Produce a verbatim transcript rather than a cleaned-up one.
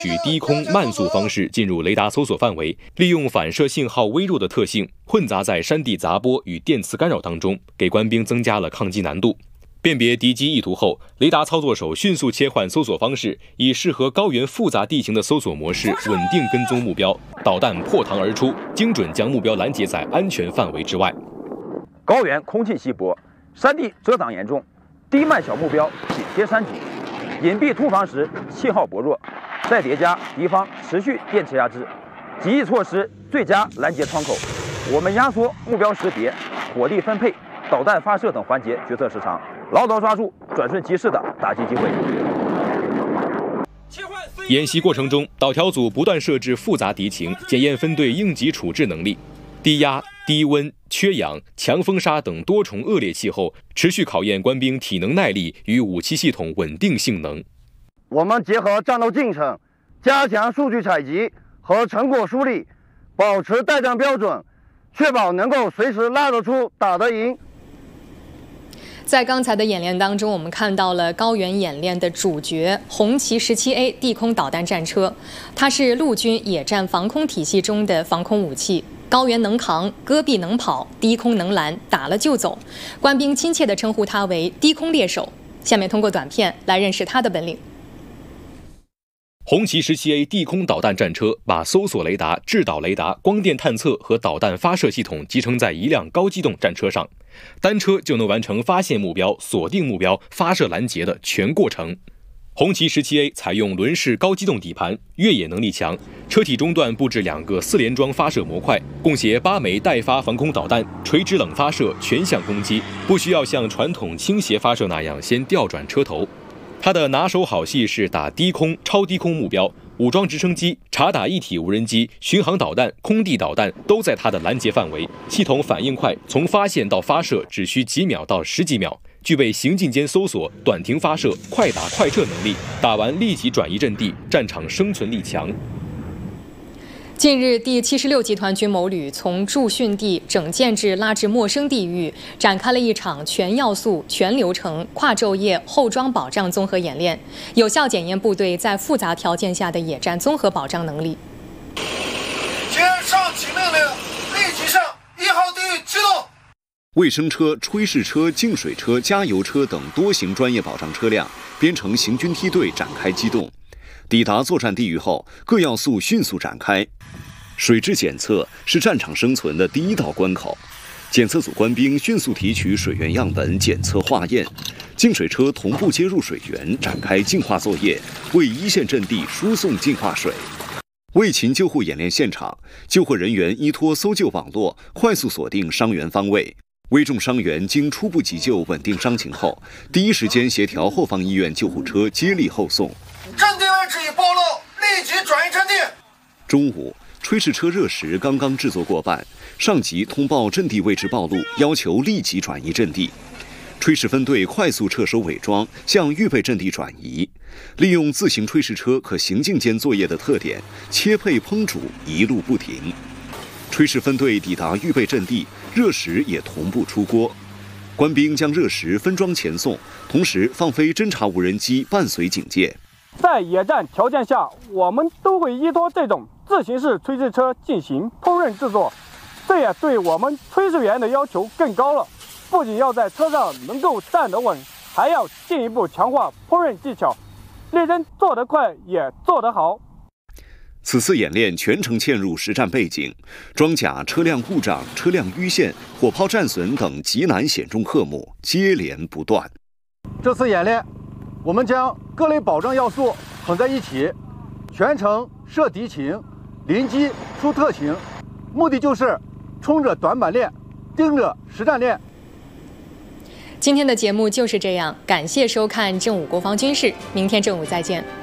取低空慢速方式进入雷达搜索范围，利用反射信号微弱的特性，混杂在山地杂波与电磁干扰当中，给官兵增加了抗击难度。辨别敌机意图后，雷达操作手迅速切换搜索方式，以适合高原复杂地形的搜索模式稳定跟踪目标，导弹破膛而出，精准将目标拦截在安全范围之外。 高原空气稀薄，山地遮挡严重，低慢小目标紧贴山脊，隐蔽突防时信号薄弱，再叠加敌方持续电磁压制，极易错失最佳拦截窗口。我们压缩目标识别、火力分配、导弹发射等环节决策时长，牢牢抓住转瞬即逝的打击机会。 演习过程中，导调组不断设置复杂敌情，检验分队应急处置能力。低压、低温、缺氧、强风沙等多重恶劣气候，持续考验官兵体能耐力与武器系统稳定性能。 我们结合战斗进程，加强数据采集和成果梳理，保持待战标准，确保能够随时拉得出、打得赢。 在刚才的演练当中，我们看到了高原演练的主角红旗 十七 A 地空导弹战车，它是陆军野战防空体系中的防空武器。高原能扛，戈壁能跑，低空能拦，打了就走。官兵亲切地称呼它为低空猎手。下面通过短片来认识它的本领。 红旗 十七 A 地空导弹战车把搜索雷达、制导雷达、光电探测和导弹发射系统集成在一辆高机动战车上，单车就能完成发现目标、锁定目标、发射拦截的全过程。红旗 十七 A 采用轮式高机动底盘，越野能力强，车体中段布置两个四联装发射模块，共携八枚待发防空导弹，垂直冷发射，全向攻击，不需要像传统倾斜发射那样先调转车头。它的拿手好戏是打低空、超低空目标，武装直升机、察打一体无人机、巡航导弹、空地导弹都在它的拦截范围，系统反应快，从发现到发射只需几秒到十几秒，具备行进间搜索、短停发射、快打快撤能力，打完立即转移阵地，战场生存力强。 近日，第七十六集团军某旅从驻训地整建至拉至陌生地域，展开了一场全要素、全流程、跨昼夜后装保障综合演练，有效检验部队在复杂条件下的野战综合保障能力。 接上级命令，立即向一号地域机动。 卫生车、炊事车、净水车、加油车等多型专业保障车辆编成行军梯队展开机动。抵达作战地域后，各要素迅速展开。水质检测是战场生存的第一道关口，检测组官兵迅速提取水源样本检测化验，净水车同步接入水源，展开净化作业，为一线阵地输送净化水。卫勤救护演练现场，救护人员依托搜救网络，快速锁定伤员方位。危重伤员经初步急救稳定伤情后，第一时间协调后方医院救护车接力后送。 阵地位置已暴露，立即转移阵地。 中午，炊事车热食刚刚制作过半，上级通报阵地位置暴露，要求立即转移阵地。炊事分队快速撤收伪装，向预备阵地转移，利用自行炊事车可行进间作业的特点，切配烹煮，一路不停。炊事分队抵达预备阵地，热食也同步出锅。官兵将热食分装前送，同时放飞侦察无人机伴随警戒。 在野战条件下，我们都会依托这种自行式炊事车进行烹饪制作，这也对我们炊事员的要求更高了。不仅要在车上能够站得稳，还要进一步强化烹饪技巧，猎人做得快也做得好。 此次演练全程嵌入实战背景，装甲车辆故障、车辆淤陷、火炮战损等极难险重科目接连不断。 这次演练，我们将各类保障要素混在一起，全程设敌情，临机出特情，目的就是冲着短板练，盯着实战练。 今天的节目就是这样，感谢收看正午国防军事，明天正午再见。